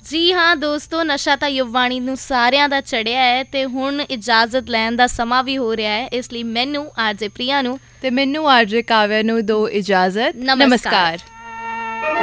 ਜੀ ਹਾਂ ਦੋਸਤੋ, ਨਸ਼ਾ ਤਾਂ ਯੁਵਵਾਣੀ ਨੂੰ ਸਾਰਿਆਂ ਦਾ ਚੜ੍ਹਿਆ ਹੈ ਅਤੇ ਹੁਣ ਇਜਾਜ਼ਤ ਲੈਣ ਦਾ ਸਮਾਂ ਵੀ ਹੋ ਰਿਹਾ ਹੈ। ਇਸ ਲਈ ਮੈਨੂੰ ਆਰਜੇ ਪ੍ਰਿਆ ਨੂੰ ਤੇ ਮੈਨੂੰ ਆਰਜੇ ਕਾਵਿਆ ਨੂੰ ਦਿਓ ਇਜਾਜ਼ਤ। ਨਮਸਕਾਰ।